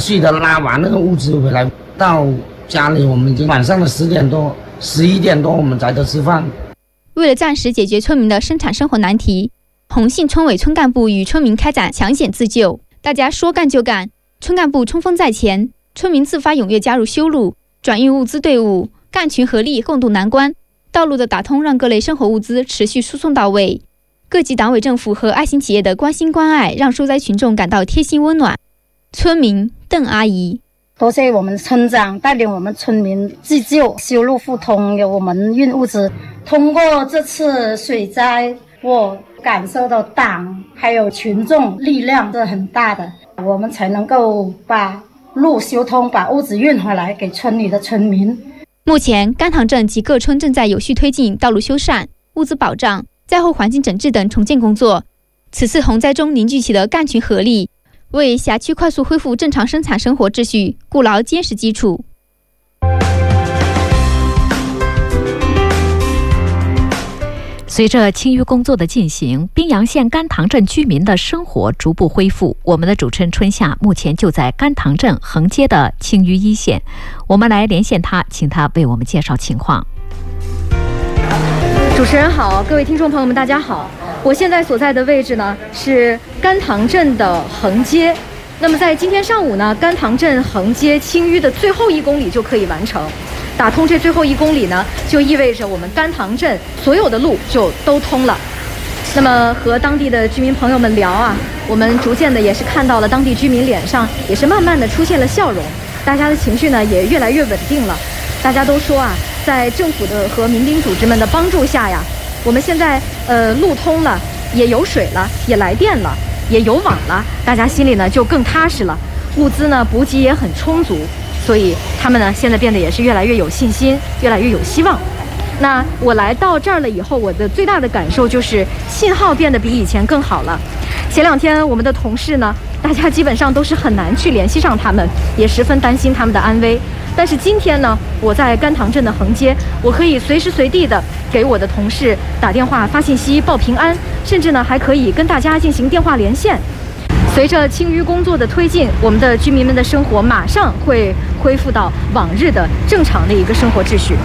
续的拉完那个物资回来，到家里我们已经晚上的10点多、11点多我们才得吃饭。 为了暂时解决村民的生产生活难题，红杏村委村干部与村民开展抢险自救，大家说干就干，村干部冲锋在前，村民自发踊跃加入修路、转运物资队伍，干群合力共度难关。道路的打通让各类生活物资持续输送到位。各级党委政府和爱心企业的关心关爱，让受灾群众感到贴心温暖。村民邓阿姨： 多谢我们村长带领我们村民自救、修路互通，给我们运物资。通过这次水灾，我感受到党还有群众力量是很大的，我们才能够把路修通，把物资运回来给村里的村民。 目前，甘塘镇及各村正在有序推进道路修缮、物资保障、灾后环境整治等重建工作。此次洪灾中凝聚起的干群合力，为辖区快速恢复正常生产生活秩序固牢坚实基础。 随着清淤工作的进行，宾阳县甘塘镇居民的生活逐步恢复。我们的主持人春夏目前就在甘塘镇横街的清淤一线，我们来连线他，请他为我们介绍情况。 主持人好，各位听众朋友们，大家好。我现在所在的位置呢是甘塘镇的横街。那么在今天上午呢，甘塘镇横街清淤的最后1公里就可以完成。打通这最后1公里呢，就意味着我们甘塘镇所有的路就都通了。那么和当地的居民朋友们聊啊，我们逐渐的也是看到了当地居民脸上也是慢慢的出现了笑容，大家的情绪呢也越来越稳定了。大家都说啊，在政府的和民兵组织们的帮助下呀，我们现在路通了，也有水了，也来电了，也有网了，大家心里呢就更踏实了。物资呢补给也很充足，所以他们呢现在变得也是越来越有信心，越来越有希望。那我来到这儿了以后，我的最大的感受就是信号变得比以前更好了。前2天我们的同事呢，大家基本上都是很难去联系上他们，也十分担心他们的安危。但是今天呢，我在甘塘镇的横街，我可以随时随地的给我的同事打电话发信息报平安，甚至呢还可以跟大家进行电话连线。随着清淤工作的推进，我们的居民们的生活马上会恢复到往日的正常的一个生活秩序。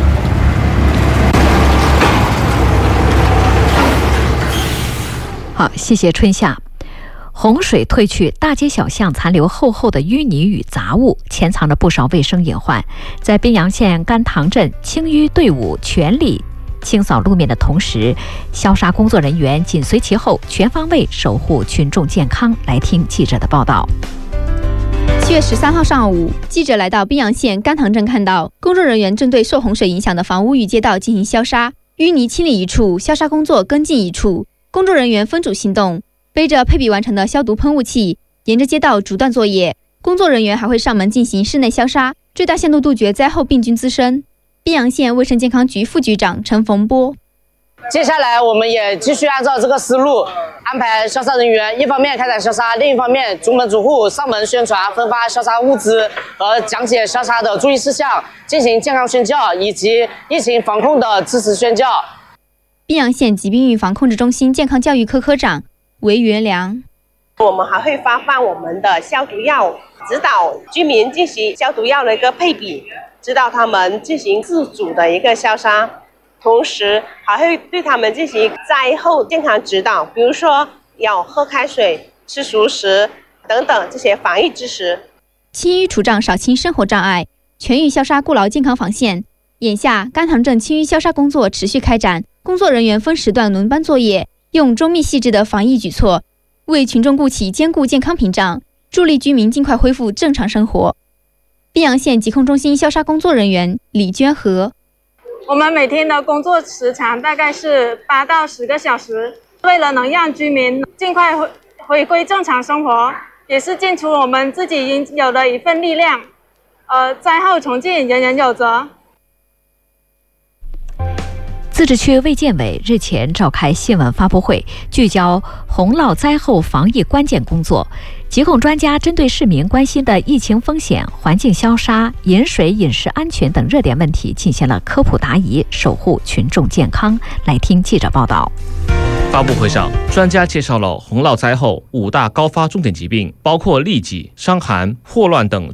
好，谢谢春夏。洪水退去，大街小巷残留厚厚的淤泥与杂物，潜藏着不少卫生隐患。在宾阳县甘塘镇，清淤队伍全力清扫路面的同时，消杀工作人员紧随其后，全方位守护群众健康。来听记者的报道。 7月13号上午，记者来到宾阳县甘塘镇，看到工作人员正对受洪水影响的房屋与街道进行消杀，淤泥清理一处，消杀工作跟进一处。工作人员分组行动，背着配比完成的消毒喷雾器，沿着街道阻断作业。工作人员还会上门进行室内消杀，最大限度杜绝灾后病菌滋生。宾阳县卫生健康局副局长陈逢波： 接下来我们也继续按照这个思路安排消杀人员，一方面开展消杀，另一方面逐门逐户上门宣传，分发消杀物资和讲解消杀的注意事项，进行健康宣教以及疫情防控的支持宣教。 宾阳县疾病预防控制中心健康教育科科长韦元良： 我们还会发放我们的消毒药，指导居民进行消毒药的一个配比，指导他们进行自主的一个消杀，同时还会对他们进行灾后健康指导，比如说要喝开水、吃熟食等等这些防疫知识。 清淤除障少清生活障碍，全域消杀固牢健康防线。眼下，甘塘镇清淤消杀工作持续开展，工作人员分时段轮班作业，用周密细致的防疫举措，为群众固起坚固健康屏障，助力居民尽快恢复正常生活。宾阳县疾控中心消杀工作人员李娟和： 我们每天的工作时长大概是8到10个小时，为了能让居民尽快回归正常生活，也是尽出我们自己应有的一份力量。灾后重建人人有责。 自治区卫健委日前召开新闻发布会，聚焦洪涝灾后防疫关键工作。疾控专家针对市民关心的疫情风险、环境消杀、饮水饮食安全等热点问题进行了科普答疑，守护群众健康。来听记者报道。 发布会上，专家介绍了洪涝灾后5大高发重点疾病，包括痢疾、伤寒、霍乱等